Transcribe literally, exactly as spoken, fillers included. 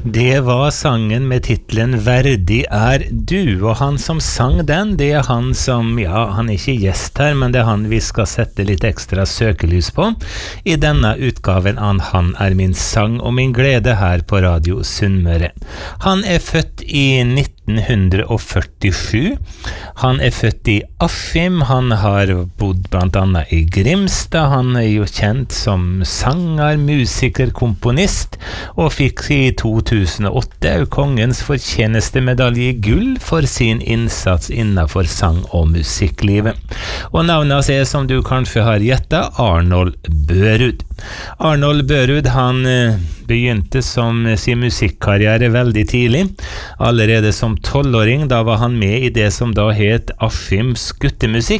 Det var sangen med titlen Verdig er du, og han som sang den, det er han som, ja, han er ikke gjest her, men det er han vi skal sette litt ekstra søkelys på i denne utgaven av Han er min sang og min glede her på Radio Sunnmøre. Han er født i nitten førtisju, han er født i Askim, han har bodd blant annet i Grimstad, han er jo kjent som sanger, musiker, komponist, og fikk i to tusen og åtte kongens fortjenestemedalje i gull for sin innsats innenfor sang- og musikklivet. Og navnet hans er, som du kanskje har gjettet, Arnold Børud. Arnold Børud, han begynte som sin musikkarriere veldig tidlig. Allerede som tolvåring, da var han med i det som da het Askims guttemusikk.